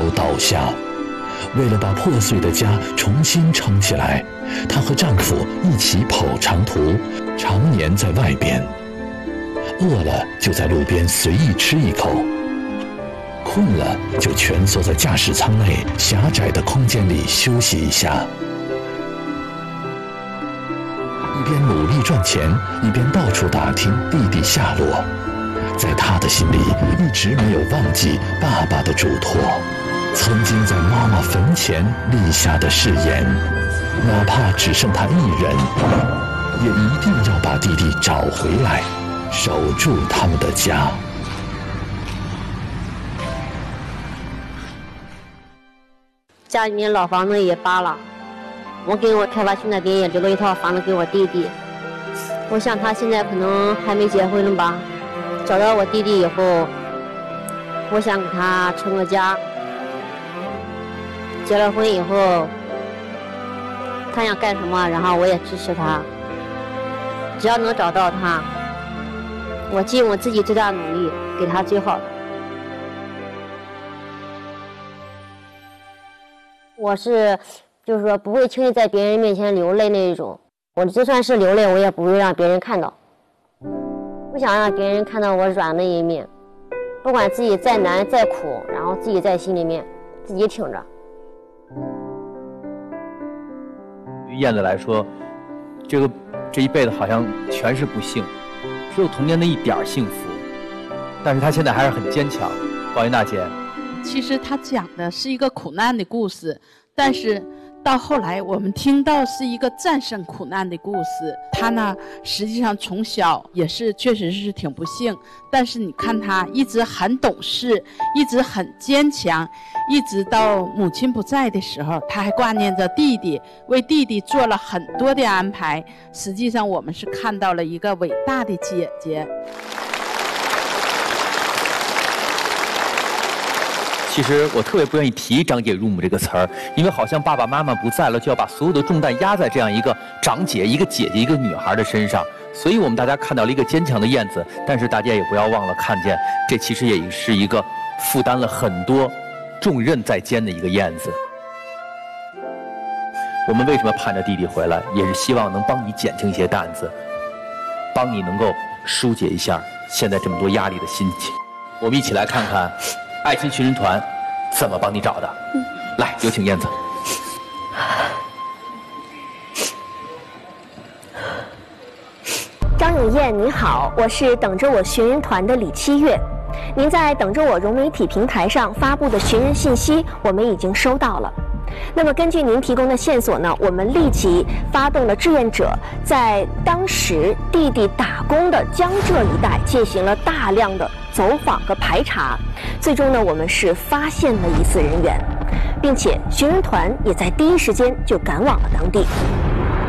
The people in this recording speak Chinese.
倒下。为了把破碎的家重新撑起来，她和丈夫一起跑长途，常年在外边。饿了就在路边随意吃一口，困了就蜷缩在驾驶舱内狭窄的空间里休息一下。一边努力赚钱，一边到处打听弟弟下落。在他的心里一直没有忘记爸爸的嘱托，曾经在妈妈坟前立下的誓言，哪怕只剩他一人，也一定要把弟弟找回来，守住他们的家。 家里面老房子也扒了，我给我开发区那边也留了一套房子给我弟弟。我想他现在可能还没结婚了吧，找到我弟弟以后，我想给他成个家。结了婚以后，他想干什么，然后我也支持他。只要能找到他，我尽我自己最大努力给他最好的。我是就是说不会轻易在别人面前流泪那一种，我就算是流泪，我也不会让别人看到，不想让别人看到我软的一面，不管自己再难再苦，然后自己在心里面自己挺着。 对于燕子来说，这一辈子好像全是不幸，只有童年的一点幸福，但是她现在还是很坚强。鲍云娜姐， 其实她讲的是一个苦难的故事，但是到后来我们听到是一个战胜苦难的故事。她呢实际上从小也是确实是挺不幸，但是你看她一直很懂事，一直很坚强，一直到母亲不在的时候，她还挂念着弟弟，为弟弟做了很多的安排。实际上我们是看到了一个伟大的姐姐。 其实我特别不愿意提长姐如母这个词儿，因为好像爸爸妈妈不在了，就要把所有的重担压在这样一个长姐、一个姐姐、一个女孩的身上。所以我们大家看到了一个坚强的燕子，但是大家也不要忘了看见，这其实也是一个负担了很多重任在肩的一个燕子。我们为什么盼着弟弟回来，也是希望能帮你减轻一些担子，帮你能够疏解一下现在这么多压力的心情。我们一起来看看爱心寻人团怎么帮你找的。来，有请燕子。 张永燕你好，我是等着我寻人团的李七月。您在等着我融媒体平台上发布的寻人信息我们已经收到了。那么根据您提供的线索呢，我们立即发动了志愿者，在当时弟弟打工的江浙一带进行了大量的走访和排查，最终呢，我们是发现了疑似人员，并且寻人团也在第一时间就赶往了当地。